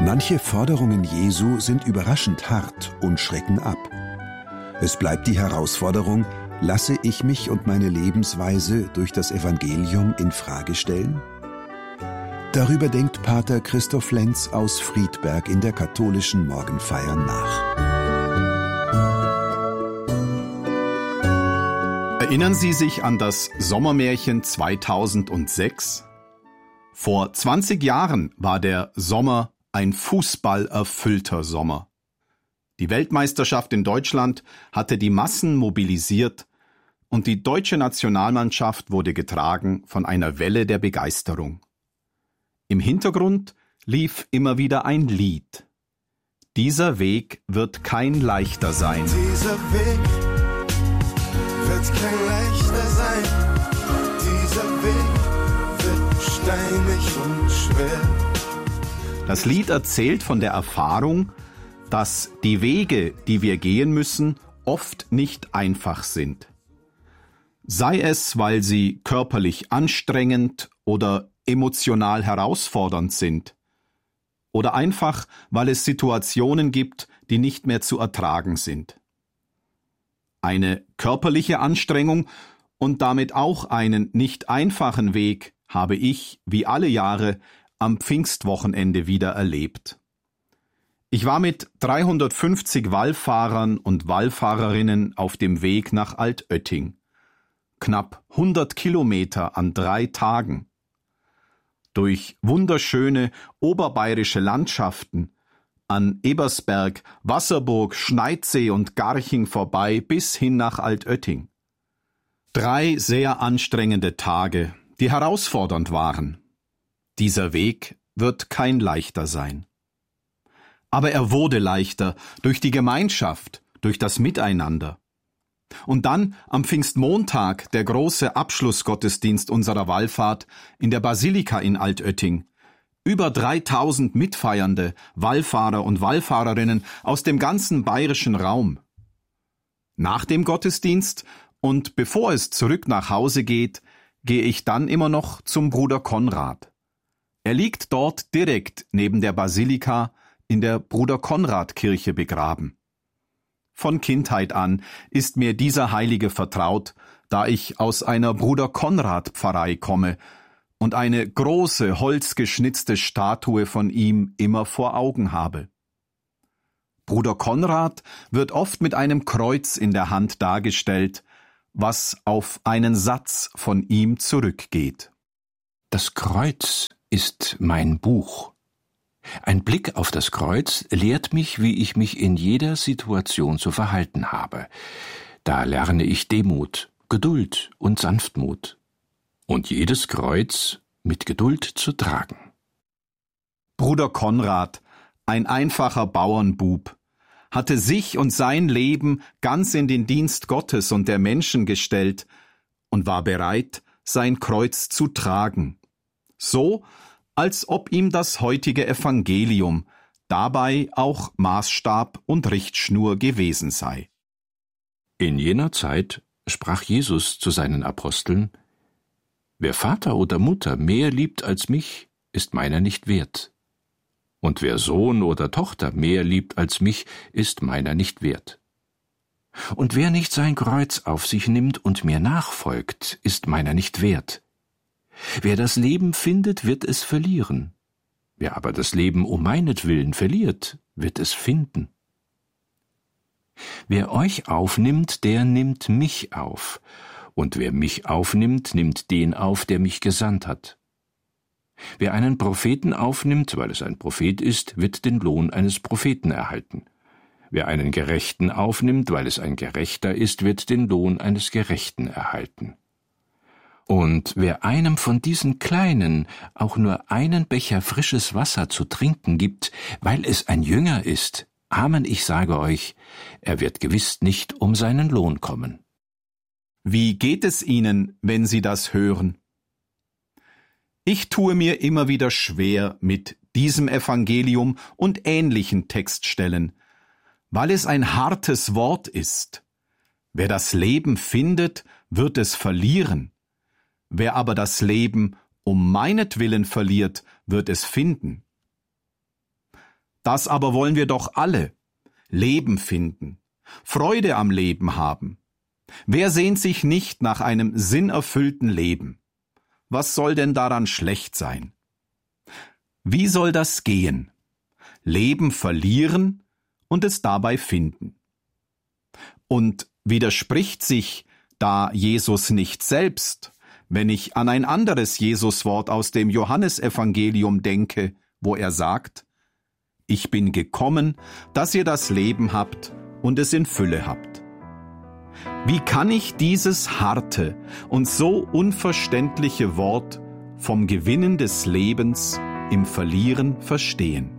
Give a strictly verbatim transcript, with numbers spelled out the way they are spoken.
Manche Forderungen Jesu sind überraschend hart und schrecken ab. Es bleibt die Herausforderung, lasse ich mich und meine Lebensweise durch das Evangelium in Frage stellen? Darüber denkt Pater Christoph Lenz aus Friedberg in der katholischen Morgenfeier nach. Erinnern Sie sich an das Sommermärchen zweitausendsechs? Vor zwanzig Jahren war der Sommer ein fußballerfüllter Sommer. Die Weltmeisterschaft in Deutschland hatte die Massen mobilisiert und die deutsche Nationalmannschaft wurde getragen von einer Welle der Begeisterung. Im Hintergrund lief immer wieder ein Lied. Dieser Weg wird kein leichter sein. Dieser Weg wird kein leichter sein. Dieser Weg wird steinig und schwer. Das Lied erzählt von der Erfahrung, dass die Wege, die wir gehen müssen, oft nicht einfach sind. Sei es, weil sie körperlich anstrengend oder emotional herausfordernd sind, oder einfach, weil es Situationen gibt, die nicht mehr zu ertragen sind. Eine körperliche Anstrengung und damit auch einen nicht einfachen Weg habe ich, wie alle Jahre, am Pfingstwochenende wieder erlebt. Ich war mit dreihundertfünfzig Wallfahrern und Wallfahrerinnen auf dem Weg nach Altötting. Knapp hundert Kilometer an drei Tagen. Durch wunderschöne oberbayerische Landschaften, an Ebersberg, Wasserburg, Schneidsee und Garching vorbei bis hin nach Altötting. Drei sehr anstrengende Tage, die herausfordernd waren. Dieser Weg wird kein leichter sein. Aber er wurde leichter durch die Gemeinschaft, durch das Miteinander. Und dann am Pfingstmontag der große Abschlussgottesdienst unserer Wallfahrt in der Basilika in Altötting. Über dreitausend Mitfeiernde, Wallfahrer und Wallfahrerinnen aus dem ganzen bayerischen Raum. Nach dem Gottesdienst und bevor es zurück nach Hause geht, gehe ich dann immer noch zum Bruder Konrad. Er liegt dort direkt neben der Basilika in der Bruder-Konrad-Kirche begraben. Von Kindheit an ist mir dieser Heilige vertraut, da ich aus einer Bruder-Konrad-Pfarrei komme und eine große holzgeschnitzte Statue von ihm immer vor Augen habe. Bruder Konrad wird oft mit einem Kreuz in der Hand dargestellt, was auf einen Satz von ihm zurückgeht. Das Kreuz ist mein Buch. Ein Blick auf das Kreuz lehrt mich, wie ich mich in jeder Situation zu verhalten habe. Da lerne ich Demut, Geduld und Sanftmut. Und jedes Kreuz mit Geduld zu tragen. Bruder Konrad, ein einfacher Bauernbub, hatte sich und sein Leben ganz in den Dienst Gottes und der Menschen gestellt und war bereit, sein Kreuz zu tragen. So, als ob ihm das heutige Evangelium dabei auch Maßstab und Richtschnur gewesen sei. In jener Zeit sprach Jesus zu seinen Aposteln: Wer Vater oder Mutter mehr liebt als mich, ist meiner nicht wert. Und wer Sohn oder Tochter mehr liebt als mich, ist meiner nicht wert. Und wer nicht sein Kreuz auf sich nimmt und mir nachfolgt, ist meiner nicht wert. Wer das Leben findet, wird es verlieren. Wer aber das Leben um meinetwillen verliert, wird es finden. Wer euch aufnimmt, der nimmt mich auf. Und wer mich aufnimmt, nimmt den auf, der mich gesandt hat. Wer einen Propheten aufnimmt, weil es ein Prophet ist, wird den Lohn eines Propheten erhalten. Wer einen Gerechten aufnimmt, weil es ein Gerechter ist, wird den Lohn eines Gerechten erhalten. Und wer einem von diesen Kleinen auch nur einen Becher frisches Wasser zu trinken gibt, weil es ein Jünger ist, Amen, ich sage euch, er wird gewiss nicht um seinen Lohn kommen. Wie geht es Ihnen, wenn Sie das hören? Ich tue mir immer wieder schwer mit diesem Evangelium und ähnlichen Textstellen, weil es ein hartes Wort ist. Wer das Leben findet, wird es verlieren. Wer aber das Leben um meinetwillen verliert, wird es finden. Das aber wollen wir doch alle. Leben finden, Freude am Leben haben. Wer sehnt sich nicht nach einem sinnerfüllten Leben? Was soll denn daran schlecht sein? Wie soll das gehen? Leben verlieren und es dabei finden. Und widerspricht sich da Jesus nicht selbst, wenn ich an ein anderes Jesuswort aus dem Johannesevangelium denke, wo er sagt: Ich bin gekommen, dass ihr das Leben habt und es in Fülle habt. Wie kann ich dieses harte und so unverständliche Wort vom Gewinnen des Lebens im Verlieren verstehen?